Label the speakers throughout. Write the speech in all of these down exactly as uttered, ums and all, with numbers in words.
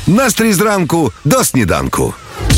Speaker 1: Настрій зранку до сніданку.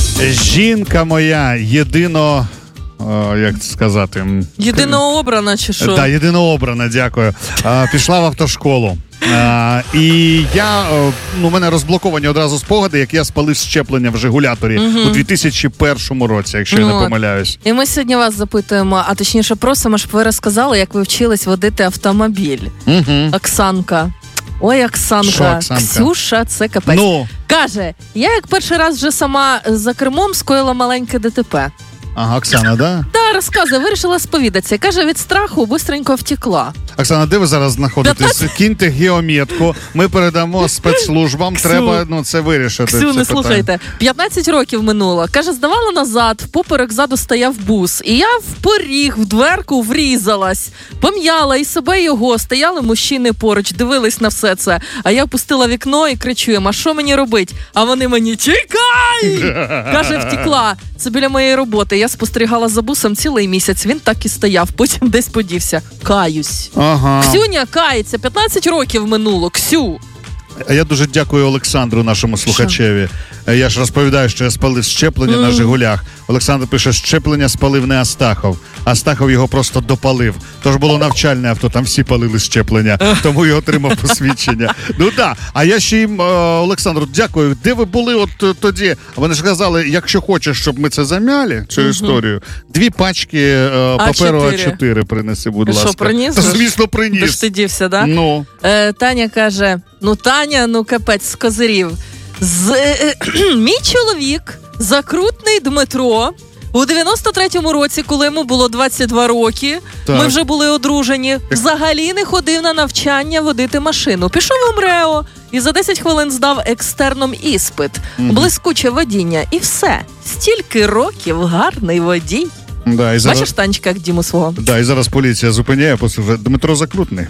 Speaker 2: Жінка моя єдино... О, як це сказати?
Speaker 3: Єдинообрана чи що?
Speaker 2: Так, да, єдинообрана, дякую. А, пішла в автошколу. А, і я, ну, у мене розблоковані одразу спогади, як я спалив щеплення в Жигуляторі угу. у дві тисячі першому році, якщо ну, я не помиляюсь.
Speaker 3: І ми сьогодні вас запитуємо, а точніше просимо, щоб ви розказали, як ви вчились водити автомобіль.
Speaker 2: Угу.
Speaker 3: Оксанка. Ой, Оксанка.
Speaker 2: Шо, Оксанка?
Speaker 3: Ксюша, це капець.
Speaker 2: Ну.
Speaker 3: Каже, я як перший раз вже сама за кермом скоїла маленьке ДТП.
Speaker 2: Ага, Оксана, да?
Speaker 3: Да, розказує, вирішила сповідатися. Каже, від страху бистренько втекла.
Speaker 2: Оксана, де ви зараз знаходитесь? п'ятнадцять... Кіньте геометку, ми передамо спецслужбам, Ксю. Треба ну, це вирішити.
Speaker 3: Ксю,
Speaker 2: це
Speaker 3: не
Speaker 2: питання.
Speaker 3: Слухайте, п'ятнадцять років минуло. Каже, здавала назад, впоперек ззаду стояв бус. І я в поріг, в дверку врізалась. Пом'яла і себе, і його. Стояли мужчини поруч, дивились на все це. А я опустила вікно і кричу їм, а що мені робить? А вони мені, чекай! Каже, втекла. Це біля моєї роботи. Я спостерігала за бусом цілий місяць. Він так і стояв, потім десь подівся. Каюсь.
Speaker 2: Ага.
Speaker 3: Ксюня кається. п'ятнадцять років минуло. Ксю.
Speaker 2: Я дуже дякую Олександру, нашому слухачеві. Що? Я ж розповідаю, що я спалив щеплення mm. на «Жигулях». Олександр пише, щеплення спалив не Астахов. Астахов його просто допалив. Тож було навчальне авто, там всі палили щеплення, тому я отримав посвідчення. Ну так, а я ще їм, Олександру, дякую. Де ви були от тоді? Вони ж казали, якщо хочеш, щоб ми це замяли, цю mm-hmm. історію, дві пачки е, паперу А чотири принеси, будь ласка.
Speaker 3: Що, приніс?
Speaker 2: Та, звісно, приніс.
Speaker 3: Ти ж ти дівся, да?
Speaker 2: Ну.
Speaker 3: Е, Таня каже, ну Таня, ну капець, з козирів. З, е, е, мій чоловік, закрутний Дмитро, у дев'яносто третьому році, коли йому було двадцять два роки, так. Ми вже були одружені, взагалі не ходив на навчання водити машину. Пішов у МРЕО і за десять хвилин здав екстерном іспит. Mm-hmm. Блискуче водіння. І все. Стільки років гарний водій.
Speaker 2: Да, і зараз...
Speaker 3: Бачиш, Танечка, як Діму свого?
Speaker 2: Да, і зараз поліція зупиняє, послухай, Дмитро Закрутний.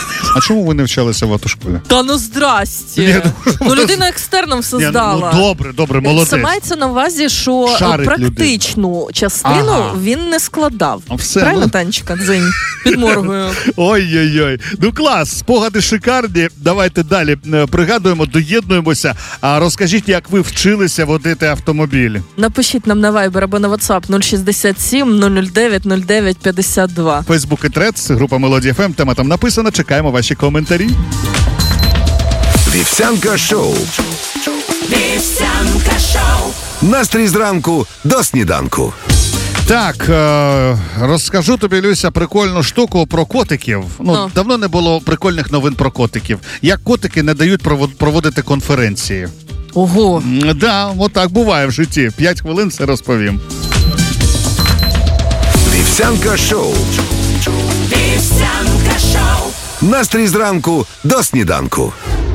Speaker 2: А чому ви не вчалися в автошколі?
Speaker 3: Та ну здрасті. Ні, ну, ну людина екстерном все
Speaker 2: ні,
Speaker 3: здала.
Speaker 2: Ну добре, добре, молодець.
Speaker 3: Це мається на увазі, що
Speaker 2: шарить
Speaker 3: практичну людину. Частину ага. він не складав.
Speaker 2: Все,
Speaker 3: правильно,
Speaker 2: ну...
Speaker 3: Танечка? Дзинь. Підморгую.
Speaker 2: Ой-ой-ой. Ну клас, спогади шикарні. Давайте далі пригадуємо, доєднуємося. А розкажіть, як ви вчилися водити автомобіль.
Speaker 3: Напишіть нам на Viber або на WhatsApp нуль шістдесят сім нуль нуль дев'ять нуль дев'ять п'ятдесят два.
Speaker 2: Фейсбук і Трец, група Мелодія еф ем, тема там написана. Чекаємо ваші коментарі.
Speaker 1: Вівсянка шоу.
Speaker 4: Вівсянка шоу.
Speaker 1: Настрій зранку до сніданку.
Speaker 2: Так, е- розкажу тобі, Люся, прикольну штуку про котиків. Ну, no. давно не було прикольних новин про котиків. Як котики не дають проводити конференції.
Speaker 3: Ого.
Speaker 2: Так, да, отак буває в житті. П'ять хвилин все розповім.
Speaker 1: Вівсянка шоу.
Speaker 4: Вівсянка шоу.
Speaker 1: Настрій зранку до сніданку.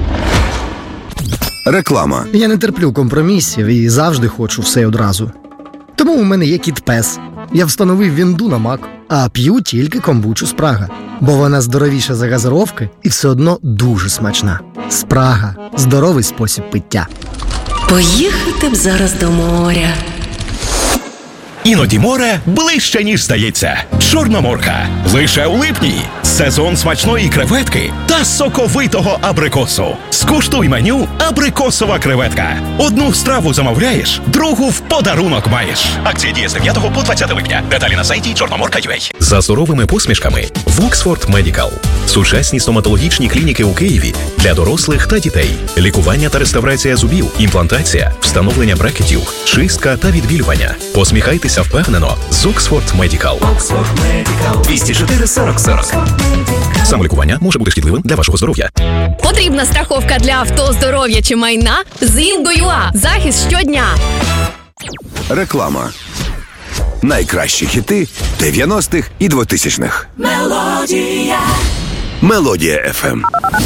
Speaker 1: Реклама.
Speaker 5: Я не терплю компромісів і завжди хочу все одразу. Тому у мене є кіт-пес. Я встановив вінду на Мак, а п'ю тільки комбучу Спрага. Бо вона здоровіша за газировки і все одно дуже смачна. Спрага – здоровий спосіб пиття.
Speaker 6: Поїхати б зараз до моря.
Speaker 7: Іноді море ближче, ніж здається. Чорноморка. Лише у липні. Сезон смачної креветки та соковитого абрикосу. Скуштуй меню «Абрикосова креветка». Одну страву замовляєш, другу в подарунок маєш. Акція діє з дев'ятого по двадцяте липня. Деталі на сайті чорноморка крапка ю а.
Speaker 8: За суровими посмішками Воксфорд Медикал. Сучасні стоматологічні клініки у Києві для дорослих та дітей. Лікування та реставрація зубів, імплантація, встановлення брекетів, чистка та відбілювання. Посміхайтеся впевнено з Оксфорд Медикал.
Speaker 6: двісті чотири сорок сорок.
Speaker 8: Самолікування може бути шкідливим для вашого здоров'я.
Speaker 9: Потрібна страховка для авто, здоров'я чи майна? з Інго.ua. Захист щодня.
Speaker 1: Реклама. Найкращі хіти дев'яностих і двотисячних.
Speaker 4: Мелодія.
Speaker 1: Мелодія еф ем.